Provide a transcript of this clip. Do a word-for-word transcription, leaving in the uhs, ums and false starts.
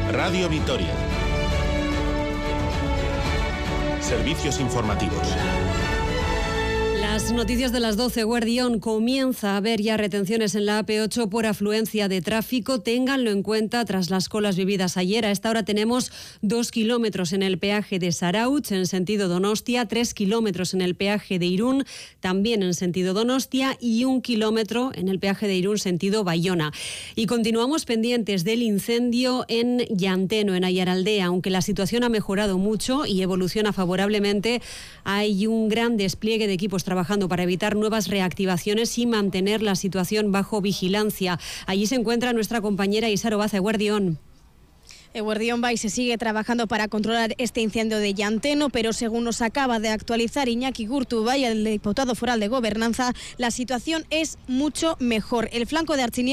Radio Vitoria. Servicios informativos. Las noticias de las doce, Guardión. Comienza a haber ya retenciones en la A P ocho por afluencia de tráfico. Ténganlo en cuenta tras las colas vividas ayer. A esta hora tenemos dos kilómetros en el peaje de Zarautz en sentido Donostia, tres kilómetros en el peaje de Irún, también en sentido Donostia, y un kilómetro en el peaje de Irún sentido Bayona. Y continuamos pendientes del incendio en Llanteno, en Ayaraldea. Aunque la situación ha mejorado mucho y evoluciona favorablemente, hay un gran despliegue de equipos trabajando para evitar nuevas reactivaciones y mantener la situación bajo vigilancia. Allí se encuentra nuestra compañera Isaro Baza, Guardión. Eguerdión Bay se sigue trabajando para controlar este incendio de Llanteno, pero según nos acaba de actualizar Iñaki Gurtubay, el diputado foral de Gobernanza, la situación es mucho mejor. El flanco de Artziniega